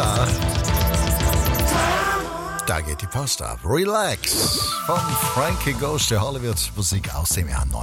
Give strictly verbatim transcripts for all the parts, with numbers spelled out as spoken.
Ja. Da geht die Post ab. Relax von Frankie Goes to Hollywood. Musik aus dem Jahr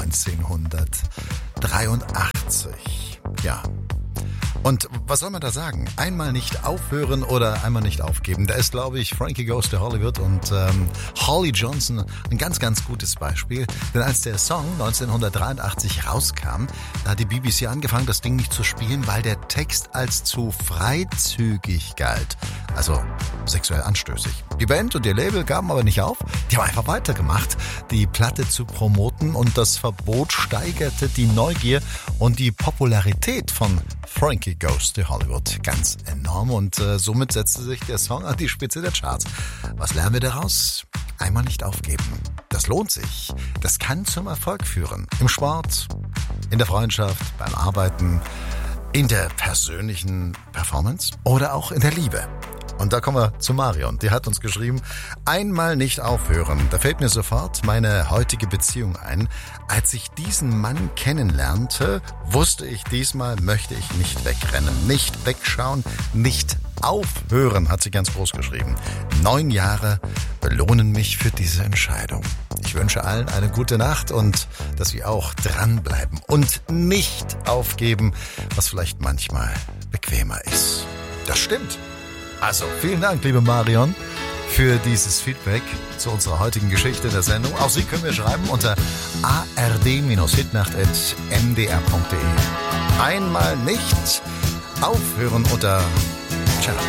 neunzehnhundertdreiundachtzig. Ja. Und was soll man da sagen? Einmal nicht aufhören oder einmal nicht aufgeben. Da ist, glaube ich, Frankie Goes to Hollywood und ähm, Holly Johnson ein ganz, ganz gutes Beispiel. Denn als der Song neunzehnhundertdreiundachtzig rauskam, da hat die B B C angefangen, das Ding nicht zu spielen, weil der Text als zu freizügig galt. Also sexuell anstößig. Die Band und ihr Label gaben aber nicht auf. Die haben einfach weitergemacht, die Platte zu promoten, und das Verbot steigerte die Neugier und die Popularität von Frankie Goes to Hollywood ganz enorm, und äh, somit setzte sich der Song an die Spitze der Charts. Was lernen wir daraus? Einmal nicht aufgeben. Das lohnt sich. Das kann zum Erfolg führen. Im Sport, in der Freundschaft, beim Arbeiten, in der persönlichen Performance oder auch in der Liebe. Und da kommen wir zu Marion. Die hat uns geschrieben: Einmal nicht aufhören. Da fällt mir sofort meine heutige Beziehung ein. Als ich diesen Mann kennenlernte, wusste ich, diesmal möchte ich nicht wegrennen, nicht wegschauen, nicht aufhören, hat sie ganz groß geschrieben. Neun Jahre belohnen mich für diese Entscheidung. Ich wünsche allen eine gute Nacht und dass sie auch dranbleiben und nicht aufgeben, was vielleicht manchmal bequemer ist. Das stimmt. Also, vielen Dank, liebe Marion, für dieses Feedback zu unserer heutigen Geschichte der Sendung. Auch Sie können mir schreiben unter a r d hitnacht at m d r punkt d e. Einmal nicht aufhören oder tja,